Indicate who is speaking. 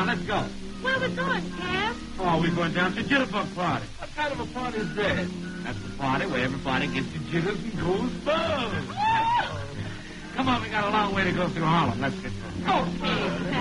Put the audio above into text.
Speaker 1: let's go.
Speaker 2: Where are we going, Cap?
Speaker 1: Oh, we're going down to Jitterbug Party.
Speaker 3: What kind of a party is that?
Speaker 1: That's the party where everybody gets the jitters and goes buzz. Come on, we got a long way to go through Harlem. Let's get going.
Speaker 2: Okay,